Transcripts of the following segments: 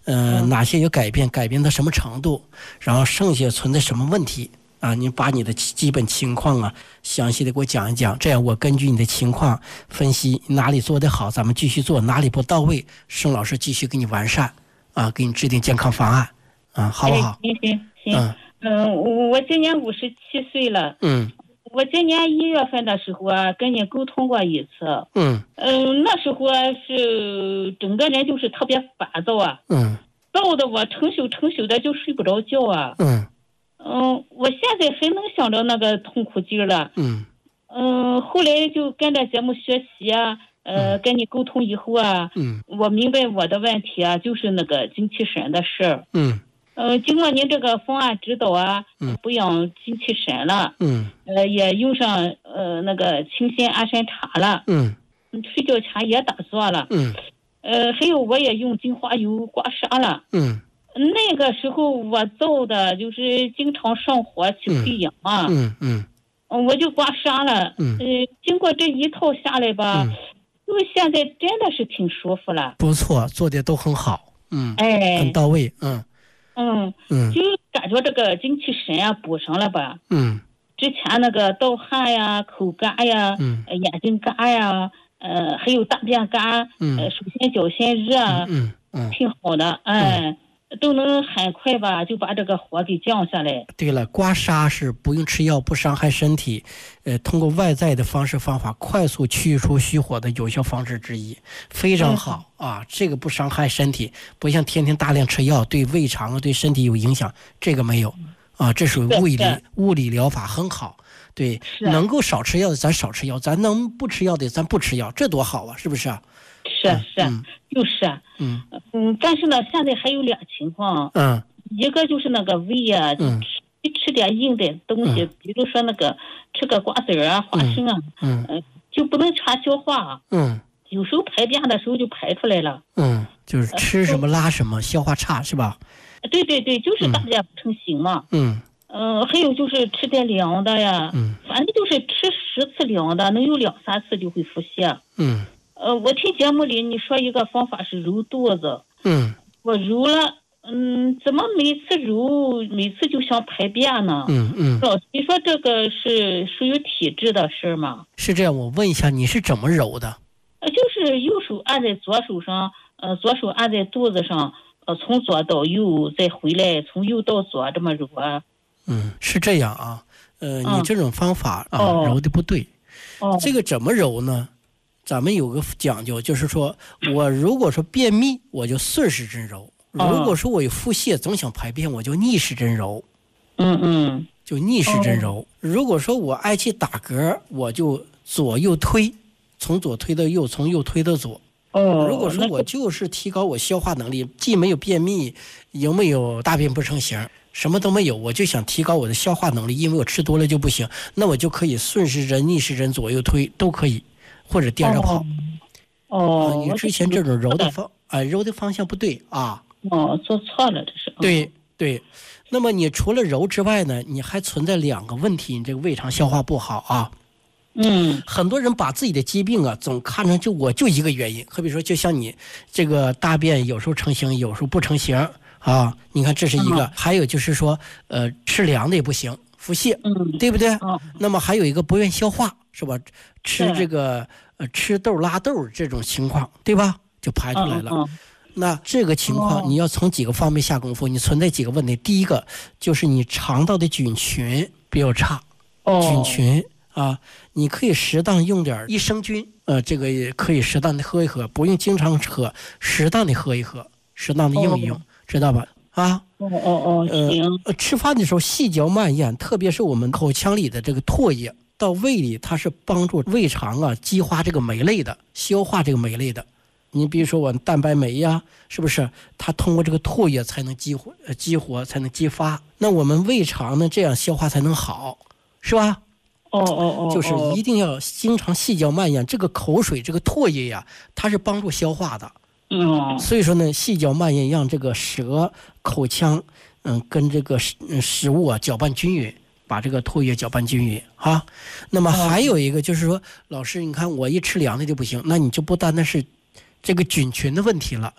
哪些有改变，改变到什么程度，然后剩下存在什么问题啊？你把你的基本情况啊，详细的给我讲一讲，这样我根据你的情况分析哪里做得好，咱们继续做；哪里不到位，盛老师继续给你完善啊，给你制定健康方案啊，好不好？ 行。我今年57岁了。我今年1月份的时候啊，跟你沟通过一次。那时候啊是整个人就是特别烦躁啊。躁的我成宿的就睡不着觉啊。我现在还能想着那个痛苦劲了。后来就跟着节目学习啊，跟你沟通以后啊，我明白我的问题啊，就是那个精气神的事儿。经过您这个方案指导啊，不养精气神了。也用上那个清心安神茶了。睡觉前也打坐了。还有我也用金花油刮痧了。那个时候我躁的就是经常上火起溃疡啊。我就刮痧了。经过这一套下来吧，因为现在真的是挺舒服了。 不错，做的都很好。很到位。就感觉这个精气神啊补上了吧。之前那个盗汗呀、口干呀、眼睛干呀，还有大便干，手心脚心热啊，挺好的。都能很快吧就把这个火给降下来。 对了，刮痧是不用吃药，不伤害身体，通过外在的方法快速去除虚火的有效方式之一，非常好啊！这个不伤害身体，不像天天大量吃药对胃肠对身体有影响，这个没有啊，这属于物理疗法，很好。对，能够少吃药的咱少吃药，咱能不吃药的咱不吃药，这多好啊，是不是啊？ 就是。但是呢，现在还有俩情况。一个就是那个胃啊，吃点硬的东西，比如说那个吃个瓜子啊、花生啊，就不能全消化。有时候排便的时候就排出来了。就是吃什么拉什么，消化差是吧？ 对，就是大便不成形嘛。还有就是吃点凉的呀。反正就是吃10次凉的，能有2、3次就会腹泻。我听节目里你说一个方法是揉肚子。我揉了，怎么每次揉每次就想排便呢？老师，你说这个是属于体质的事吗？ 是这样，我问一下，你是怎么揉的？ 就是右手按在左手上，左手按在肚子上，从左到右再回来，从右到左这么揉啊。 是这样啊。你这种方法揉的不对。这个怎么揉呢？咱们有个讲究，就是说我如果说便秘，我就顺时针揉；如果说我有腹泻，总想排便，我就逆时针揉。就逆时针揉。如果说我爱气打嗝，我就左右推，从左推到右，从右推到左。如果说我就是提高我消化能力，既没有便秘，有没有大便不成形，什么都没有，我就想提高我的消化能力，因为我吃多了就不行，那我就可以顺时针、逆时针、左右推都可以。或者颠着跑。你之前这种揉的方向不对啊。 做错了，这是。 对。那么你除了揉之外呢，你还存在2个问题，你这个胃肠消化不好啊。很多人把自己的疾病啊总看成我就一个原因，可比说就像你这个大便有时候成型，有时候不成型啊。你看这是一个，还有就是说吃凉的也不行，腹泻，对不对？那么还有一个不愿消化，是吧？吃这个吃豆拉豆这种情况，对吧？就排出来了。那这个情况你要从几个方面下功夫，你存在几个问题。第一个就是你肠道的菌群比较差。菌群啊，你可以适当用点益生菌，这个也可以适当的喝一喝，不用经常喝，适当的喝一喝，适当的用一用，知道吧？行。吃饭的时候细嚼慢咽，特别是我们口腔里的这个唾液到胃里，它是帮助胃肠啊激化这个酶类的，消化这个酶类的。你比如说我蛋白酶呀，是不是它通过这个唾液才能激活才能激发？那我们胃肠呢，这样消化才能好，是吧？就是一定要经常细嚼慢咽，这个口水这个唾液呀，它是帮助消化的。所以说呢，细嚼慢咽，让这个舌口腔跟这个食物啊搅拌均匀，把这个唾液搅拌均匀啊。那么还有一个就是说，老师你看我一吃凉的就不行，那你就不单单是这个菌群的问题了，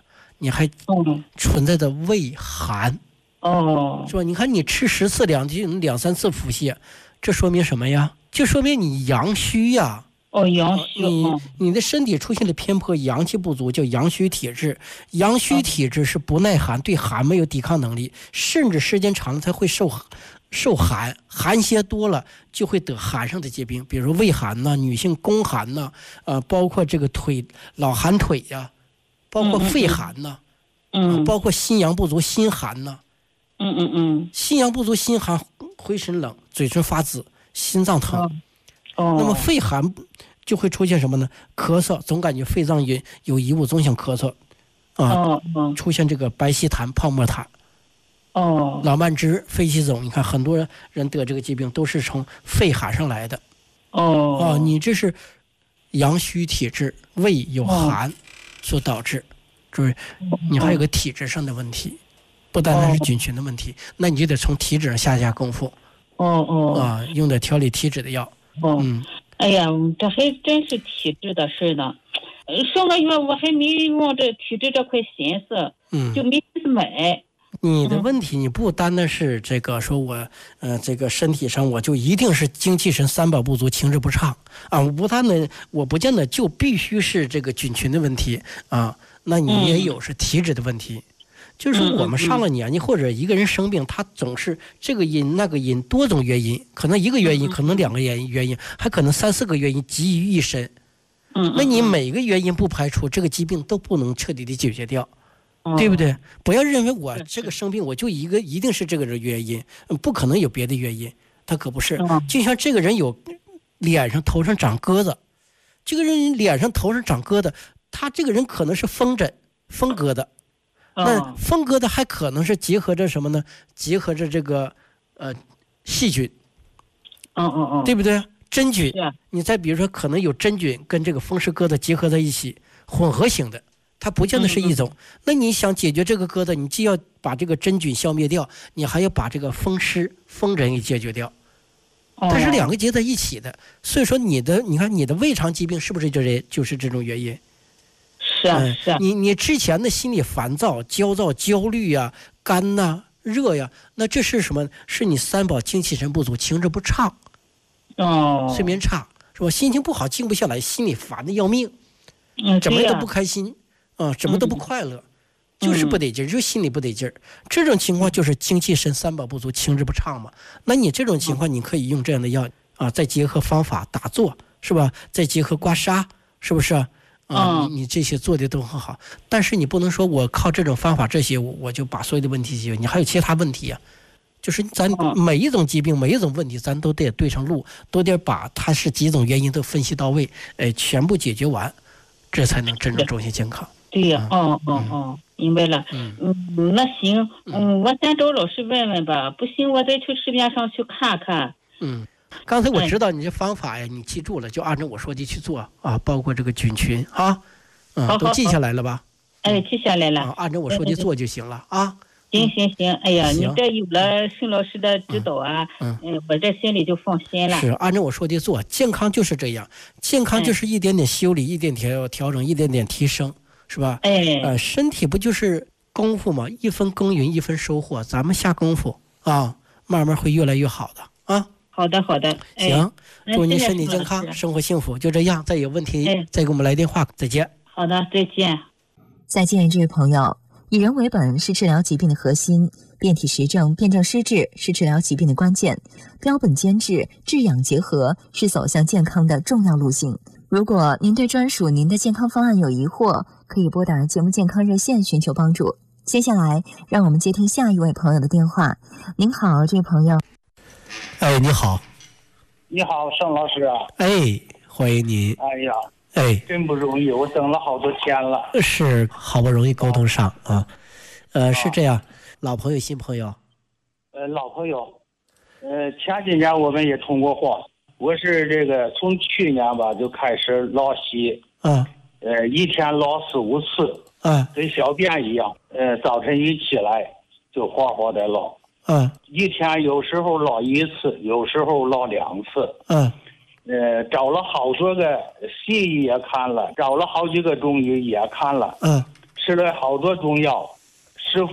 你还存在着胃寒。是吧？你看你吃10次2-3次腹泻，这说明什么呀？就说明你阳虚呀。 阳虚。 你的身体出现了偏颇，阳气不足，叫阳虚体质。阳虚体质是不耐寒，对寒没有抵抗能力，甚至时间长了才会受寒，寒邪多了就会得寒上的疾病，比如胃寒呐、女性宫寒呐，包括这个老寒腿呀，包括肺寒呐，包括心阳不足、心寒呐。心阳不足、心寒，浑身冷，嘴唇发紫，心脏疼。那么肺寒就会出现什么呢？咳嗽，总感觉肺脏有异物，总想咳嗽出现这个白稀痰、泡沫痰。老慢支、肺气肿，你看很多人得这个疾病都是从肺寒上来的。你这是阳虚体质，胃有寒所导致，就是你还有个体质上的问题，不单单是菌群的问题，那你就得从体质上下功夫。用点调理体质的药。 哎呀，这还真是体质的事呢。上个月我还没往这体质这块心思，就没心思买。 你的问题，你不单单是这个说我这个身体上我就一定是精气神3宝不足、情志不畅啊，我不见得就必须是这个菌群的问题啊，那你也有是体质的问题。就是我们上了年纪或者一个人生病，他总是这个因那个因，多种原因，可能一个原因，可能2个原因，还可能3、4个原因集于一身。那你每个原因不排除，这个疾病都不能彻底的解决掉，对不对？不要认为我这个生病我就一定是这个原因，不可能有别的原因，他可不是。就像这个人有脸上头上长疙瘩，这个人脸上头上长疙瘩，他这个人可能是风疹、风疙瘩。那风疙瘩还可能是结合着什么呢？结合着这个细菌，对不对？真菌，你再比如说，可能有真菌跟这个风湿疙瘩结合在一起，混合型的，它不见得是一种。那你想解决这个疙瘩，你既要把这个真菌消灭掉，你还要把这个风湿、风疹给解决掉，它是2个结在一起的。所以说你看你的胃肠疾病是不是就是这种原因？ 是你之前的心理烦躁、焦躁、焦虑呀、干呐、热呀，那这是什么？是你3宝精气神不足、情志不畅，睡眠差，是吧？心情不好，静不下来，心里烦的要命，怎么都不开心怎么都不快乐，就是不得劲儿，就心里不得劲儿。这种情况就是精气神3宝不足、情志不畅嘛。那你这种情况，你可以用这样的药再结合方法打坐，是吧？再结合刮痧，是不是？你这些做的都很好，但是你不能说我靠这种方法这些我就把所有的问题解决，你还有其他问题啊。就是咱每一种疾病、每一种问题，咱都得对上路，都得把它是几种原因都分析到位，全部解决完，这才能真正重视健康。 对呀，明白了。那行，我先找老师问问吧，不行我再去市面上去看看。 刚才我知道你这方法呀，你记住了，就按照我说的去做啊，包括这个菌群啊，都记下来了吧？ 记下来了。 按照我说的做就行了啊。 行，哎呀，你这有了沈老师的指导啊，我这心里就放心了。 是按照我说的做，健康就是这样，健康就是一点点修理，一点点调整，一点点提升，是吧？身体不就是功夫吗？一分耕耘一分收获，咱们下功夫啊，慢慢会越来越好的啊。 好的， 行，祝您身体健康，生活幸福，就这样。再有问题再给我们来电话，再见。 好的，再见。 再见，这位朋友。以人为本是治疗疾病的核心，辨体实证、辨证施治是治疗疾病的关键，标本兼治、治养结合是走向健康的重要路径。如果您对专属您的健康方案有疑惑，可以拨打节目健康热线寻求帮助。接下来，让我们接听下一位朋友的电话。您好，这位朋友。 你好。 你好，盛老师啊。 欢迎您。 真不容易，我等了好多天了。 是，好不容易沟通上啊。是这样，老朋友新朋友。 老朋友。前几年我们也通过话，我是这个从去年吧就开始老稀。一天老4、5次。跟小便一样。早晨一起来就哗哗的老。一天有时候老1次，有时候老2次。找了好多个西医也看了，找了好几个中医也看了。 吃了好多中药，